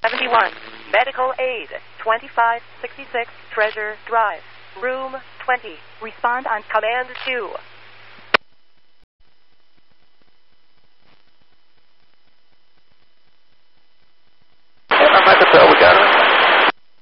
71. Medical aid. 2566 Treasure Drive. Room 20. Respond on Command 2.